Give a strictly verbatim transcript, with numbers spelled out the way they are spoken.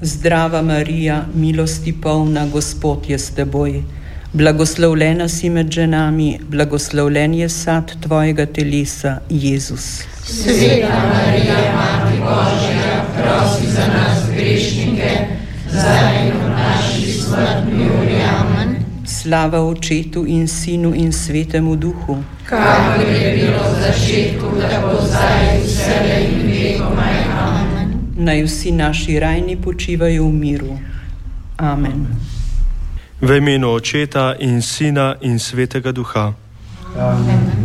Zdrava Marija, milosti polna, Gospod je s teboj. Blagoslovljena si med ženami, blagoslovljen je sad tvojega telesa, Jezus. Sveta Marija, Mati Božja, prosi za nas grešnike, zdaj in v naši smrtni uri. Amen. Slava Očetu in Sinu in Svetemu Duhu. Kakor je bilo v začetku, tako zdaj, vselej in vekomaj. Amen. Naj vsi naši rajni počivajo v miru. Amen. V imenu Očeta in Sina in Svetega Duha. Amen.